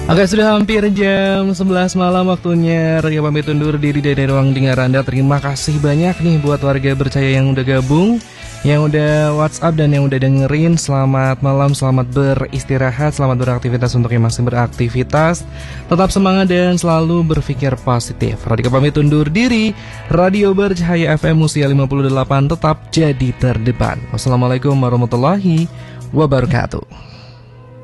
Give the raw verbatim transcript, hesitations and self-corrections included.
Oke, sudah hampir jam sebelas malam waktunya Ria pamit undur diri dari ruang dengar Anda. Terima kasih banyak nih buat warga Bercahaya yang udah gabung, yang udah WhatsApp dan yang udah dengerin. Selamat malam, selamat beristirahat, selamat beraktivitas untuk yang masih beraktivitas. Tetap semangat dan selalu berpikir positif. Radika pamit undur diri. Radio Bercahaya F M Musia lima puluh delapan tetap jadi terdepan. Wassalamualaikum warahmatullahi wabarakatuh.